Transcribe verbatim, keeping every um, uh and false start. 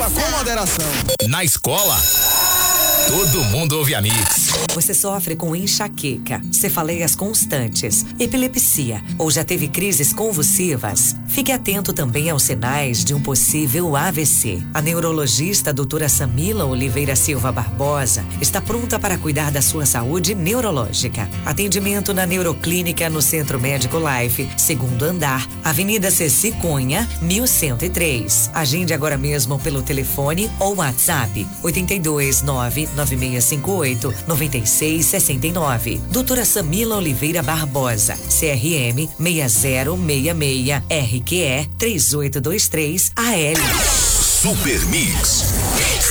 Beba com moderação. Na escola, todo mundo ouve a Mix. Você sofre com enxaqueca, cefaleias constantes, epilepsia ou já teve crises convulsivas? Fique atento também aos sinais de um possível A V C. A neurologista doutora Samila Oliveira Silva Barbosa está pronta para cuidar da sua saúde neurológica. Atendimento na Neuroclínica no Centro Médico Life, segundo andar, Avenida Ceci Cunha, mil cento e três. Agende agora mesmo pelo telefone ou WhatsApp oito dois nove nove seis cinco oito nove seis seis nove. Doutora Samila Oliveira Barbosa, C R M seis zero seis seis R Q E três oito dois três A L. Super Mix.